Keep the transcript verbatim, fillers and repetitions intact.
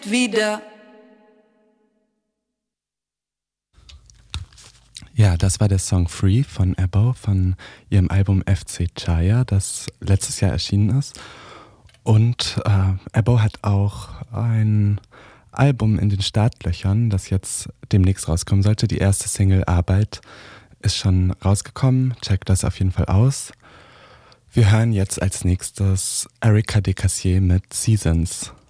nicht wieder. Ja, das war der Song Free von Abo von ihrem Album F C Chaya, das letztes Jahr erschienen ist. Und äh, Abo hat auch ein Album in den Startlöchern, das jetzt demnächst rauskommen sollte. Die erste Single Arbeit ist schon rausgekommen. Checkt das auf jeden Fall aus. Wir hören jetzt als nächstes Erika de Cassier mit Seasons.